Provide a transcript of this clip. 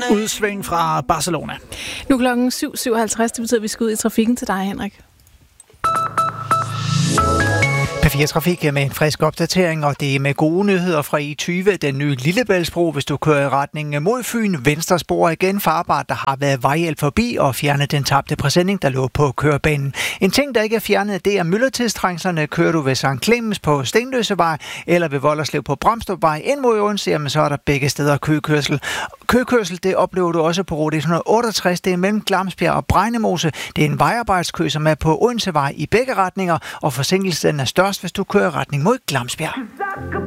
Udsving fra Barcelona. Nu klokken 7.57, det betyder, at vi skal ud i trafikken til dig, Henrik. P4 Trafik med en frisk opdatering, og det er med gode nyheder fra E20, den nye Lillebæltsbro, hvis du kører i retning mod Fyn. Venstre spor igen farbart, der har været vejhjælp forbi og fjernet den tabte præsending, der lå på kørebanen. En ting, der ikke er fjernet, det er myldretidstrængslerne. Kører du ved Sankt Clemens på Stenløsevej eller ved Vollerslev på Bramstrupvej ind mod Odense, jamen så er der begge steder køkørsel. Køkørsel, det oplever du også på rute 168, det er mellem Glamsbjerg og Bregnemose. Det er en vejarbejdskø, som er på Odensevej i begge retninger, og forsinkelsen er størst, hvis du kører retning mod Glamsbjerg.